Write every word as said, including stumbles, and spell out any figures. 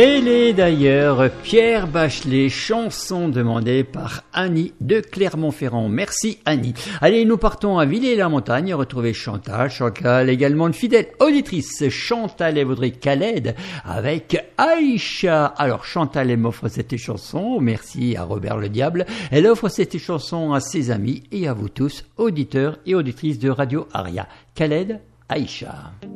Elle est d'ailleurs Pierre Bachelet, chanson demandée par Annie de Clermont-Ferrand. Merci Annie. Allez, nous partons à Villers-la-Montagne, retrouver Chantal. Chantal, également une fidèle auditrice. Chantal et Vaudrey Khaled avec Aïcha. Alors Chantal, elle m'offre cette chanson. Merci à Robert le Diable. Elle offre cette chanson à ses amis et à vous tous, auditeurs et auditrices de Radio Aria. Khaled, Aïcha.